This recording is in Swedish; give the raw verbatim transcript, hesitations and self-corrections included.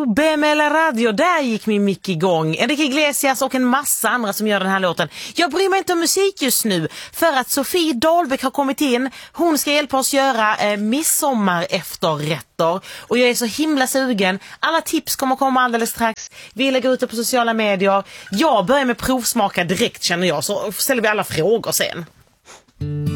B M L Radio, där gick min mick igång. Enrique Iglesias och en massa andra som gör den här låten. Jag bryr mig inte om musik just nu, för att Sofie Dahlbeck har kommit in. Hon ska hjälpa oss göra eh, midsommar efterrätter. Och jag är så himla sugen. Alla tips kommer komma alldeles strax. Vi lägger ut det på sociala medier. Jag börjar med provsmaka direkt, känner jag. Så ställer vi alla frågor sen.